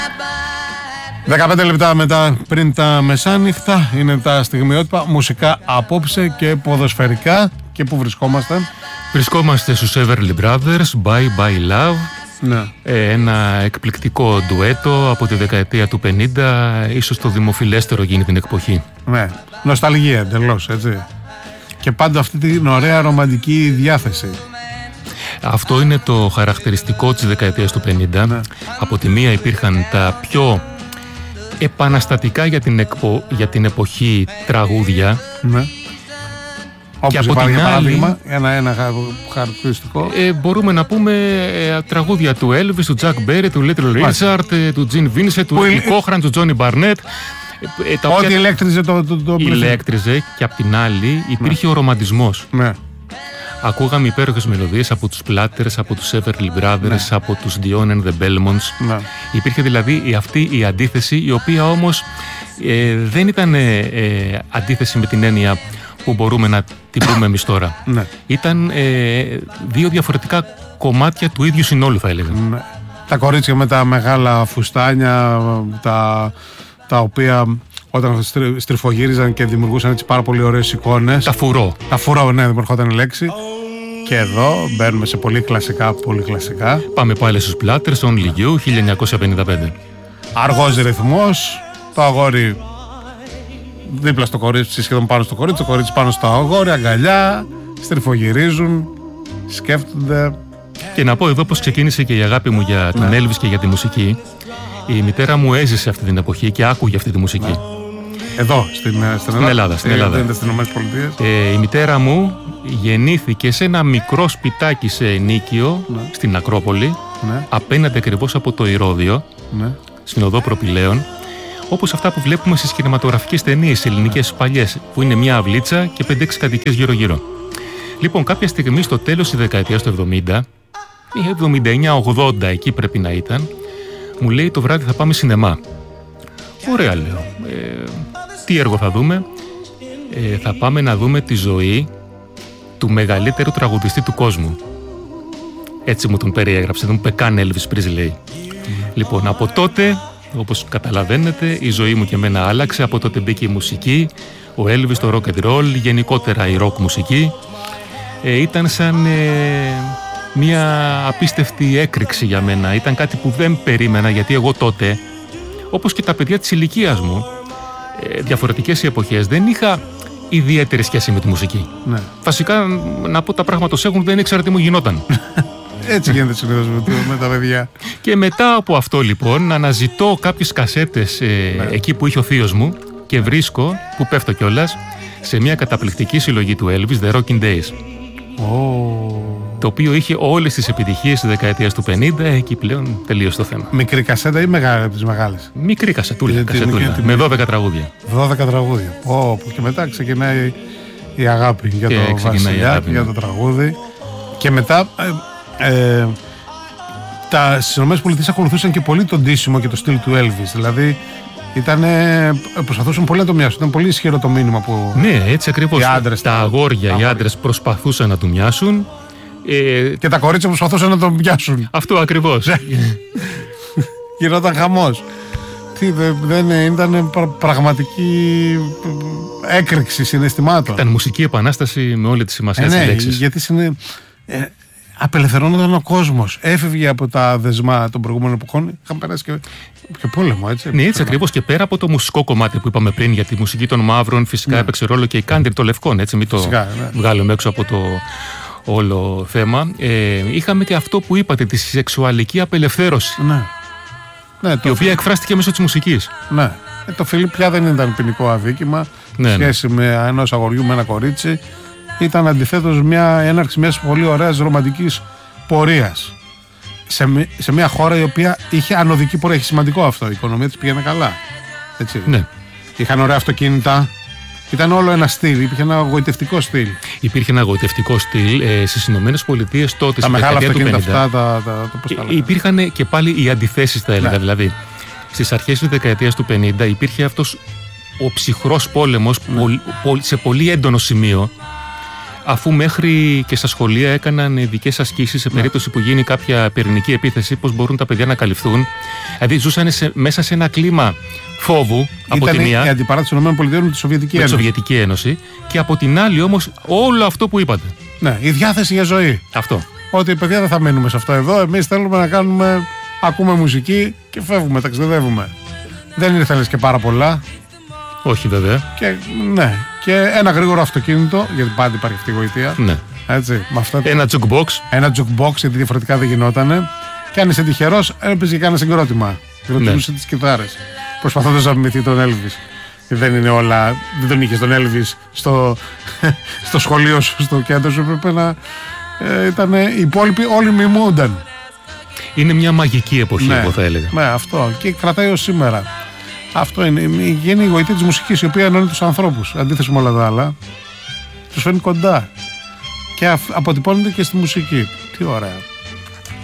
15 λεπτά μετά πριν τα μεσάνυχτα είναι τα στιγμιότυπα μουσικά απόψε και ποδοσφαιρικά. Και πού βρισκόμαστε? Βρισκόμαστε στους Everly Brothers, Bye Bye Love. Ναι. Ένα εκπληκτικό ντουέτο από τη δεκαετία του 50, ίσως το δημοφιλέστερο γίνει την εποχή. Ναι, νοσταλγία εντελώς, έτσι. Και πάντα αυτή την ωραία ρομαντική διάθεση. Αυτό είναι το χαρακτηριστικό της δεκαετίας του 50. Ναι. Από τη μία υπήρχαν τα πιο επαναστατικά για την εποχή τραγούδια. Ναι. Όπως και από την άλλη, παράδειγμα, ένα χαρακτηριστικό. Μπορούμε να πούμε τραγούδια του Elvis, του Jack Berry, του Little Richard, του Gene Vincent, του Eddie Cochran, του Johnny Barnett. Ό,τι ηλέκτριζε το ηλέκτριζε, και απ' την άλλη υπήρχε ο ρομαντισμός. Ναι. Ακούγαμε υπέροχες μελωδίες από τους Platters, από τους Everly Brothers, από τους Dion and the Belmonts. Ναι. Υπήρχε δηλαδή αυτή η αντίθεση, η οποία όμως δεν ήταν αντίθεση με την έννοια που μπορούμε να την πούμε εμείς τώρα. Ναι. Ήταν δύο διαφορετικά κομμάτια του ίδιου συνόλου, θα έλεγα. Ναι. Τα κορίτσια με τα μεγάλα φουστάνια, τα οποία όταν στριφογύριζαν και δημιουργούσαν έτσι πάρα πολύ ωραίες εικόνες. Τα φουρό. Τα φουρό, ναι, δεν ερχόταν η λέξη. Και εδώ μπαίνουμε σε πολύ κλασικά, πολύ κλασικά. Πάμε πάλι στους Platters, Only You, 1955. Αργός ρυθμός, το αγόρι δίπλα στο κορίτσι, σχεδόν πάνω στο κορίτσι, το κορίτσι πάνω στο αγόρι, αγκαλιά, στριφογυρίζουν, σκέφτονται. Και να πω εδώ πως ξεκίνησε και η αγάπη μου για τον Elvis και για τη μουσική. Η μητέρα μου έζησε αυτή την εποχή και άκουγε αυτή τη μουσική. Εδώ, στην Ελλάδα. Στην Ελλάδα. Η μητέρα μου γεννήθηκε σε ένα μικρό σπιτάκι σε ενίκιο, στην Ακρόπολη, απέναντι ακριβώς από το Ηρώδειο, στην οδό Προπηλαίων, όπως αυτά που βλέπουμε στις κινηματογραφικές ταινίες ελληνικές παλιές, που είναι μια αυλίτσα και 5-6 κατοικίες γύρω-γύρω. Λοιπόν, κάποια στιγμή στο τέλος της δεκαετίας του 70, 79-80 εκεί πρέπει να ήταν, μου λέει το βράδυ θα πάμε σινεμά. Ωραία, λέω. Τι έργο θα δούμε? Θα πάμε να δούμε τη ζωή του μεγαλύτερου τραγουδιστή του κόσμου. Έτσι μου τον περιέγραψε, δεν μου είπε καν Elvis Presley. Λοιπόν, από τότε, όπως καταλαβαίνετε, η ζωή μου και εμένα άλλαξε. Από τότε μπήκε η μουσική, ο Elvis, το rock and roll, γενικότερα η rock μουσική. Ήταν σαν μια απίστευτη έκρηξη για μένα. Ήταν κάτι που δεν περίμενα, γιατί εγώ τότε, όπως και τα παιδιά της ηλικίας μου, διαφορετικές οι εποχές, δεν είχα ιδιαίτερη σχέση με τη μουσική. Ναι. Βασικά, να πω τα πράγματα ως έχουν, δεν ήξερα τι μου γινόταν. Έτσι γίνεται συνήθως με τα παιδιά. Και μετά από αυτό, λοιπόν, αναζητώ κάποιες κασέτες εκεί που είχε ο θείος μου και βρίσκω, που πέφτω κιόλας, σε μια καταπληκτική συλλογή του Elvis, The Rocking Days. Το οποίο είχε όλες τις επιτυχίες της δεκαετίας του 50, εκεί πλέον τελείωσε το θέμα. Μικρή κασέτα ή μεγάλη από τις μεγάλες? Μικρή κασετούλα, με 12 τραγούδια. 12 τραγούδια. Και μετά ξεκινάει η αγάπη για το βασιλιά, για το τραγούδι. Και μετά στις ΗΠΑ ακολουθούσαν και πολύ τον ντύσιμο και το στυλ του Elvis. Δηλαδή προσπαθούσαν πολύ να το μοιάσουν. Ήταν πολύ ισχυρό το μήνυμα που. Ναι, έτσι ακριβώς. Τα αγόρια, οι άντρες προσπαθούσαν να του μοιάσουν. Και τα κορίτσια προσπαθούσαν να τον πιάσουν. Αυτό ακριβώς. Γινόταν χαμός. Δεν ήταν πραγματική έκρηξη συναισθημάτων. Ήταν μουσική επανάσταση με όλη τη σημασία της λέξης. Γιατί απελευθερώνονταν ο κόσμος. Έφευγε από τα δεσμά των προηγούμενων εποχών. Είχαν περάσει και πόλεμο, έτσι. Ναι, έτσι ακριβώς. Και πέρα από το μουσικό κομμάτι που είπαμε πριν, για τη μουσική των μαύρων, φυσικά έπαιξε ρόλο και η country των λευκών. Έτσι, μην το βγάλουμε έξω από το όλο θέμα. Είχαμε και αυτό που είπατε, τη σεξουαλική απελευθέρωση. Ναι, η οποία εκφράστηκε μέσω της μουσικής. Ναι. Το φιλί πια δεν ήταν ποινικό αδίκημα. Σχέση με ενός αγοριού με ένα κορίτσι. Ήταν αντιθέτως μια έναρξη μιας πολύ ωραίας ρομαντικής πορείας. Σε μια χώρα η οποία είχε ανωδική πορεία. Έχει σημαντικό αυτό. Η οικονομία της πήγαινε καλά. Έτσι. Ναι. Είχαν ωραία αυτοκίνητα. Ήταν όλο ένα στυλ. Υπήρχε ένα γοητευτικό στυλ. Υπήρχε ένα γοητευτικό στυλ στις Ηνωμένες Πολιτείες τότε. Τα μεγάλα αυτοκίνητα αυτά. Υπήρχαν και πάλι οι αντιθέσεις, θα έλεγα. Δηλαδή, στις αρχές της δεκαετίας του 50 υπήρχε αυτός ο ψυχρός πόλεμος σε πολύ έντονο σημείο αφού μέχρι και στα σχολεία έκαναν ειδικές ασκήσεις σε περίπτωση που γίνει κάποια πυρηνική επίθεση, πώς μπορούν τα παιδιά να καλυφθούν. Δηλαδή ζούσαν μέσα σε ένα κλίμα φόβου από τη μία. Η αντιπαράθεση των ΗΠΑ με τη Σοβιετική Ένωση. Και από την άλλη όμως όλο αυτό που είπατε. Ναι, η διάθεση για ζωή. Αυτό. Ότι παιδιά δεν θα μείνουμε σε αυτό εδώ. Εμείς θέλουμε να κάνουμε, ακούμε μουσική και φεύγουμε, ταξιδεύουμε. Δεν ήρθαν και πάρα πολλά. Όχι βέβαια. Και, ναι, και ένα γρήγορο αυτοκίνητο, γιατί πάντα υπάρχει αυτή η γοητεία. Ναι. Έτσι, με αυτά, ένα jukebox. Ένα jukebox, γιατί διαφορετικά δεν γινότανε. Και αν είσαι τυχερός, έπαιζε και ένα συγκρότημα. Ρωτούσε τις κιθάρες. Προσπαθώντας να μιμηθεί τον Elvis. Δεν είναι όλα. Δεν τον είχε τον Elvis στο σχολείο σου, στο κέντρο σου. Έπρεπε να ήταν οι υπόλοιποι, όλοι μιμούνταν. Είναι μια μαγική εποχή, ναι, εγώ θα έλεγα. Ναι, αυτό. Και κρατάει ως σήμερα. Αυτό είναι. Γίνει η γοητεία της μουσικής, η οποία ενώνει τους ανθρώπους. Αντίθεση με όλα τα άλλα. Τους φέρνει κοντά. Και αποτυπώνεται και στη μουσική. Τι ωραία.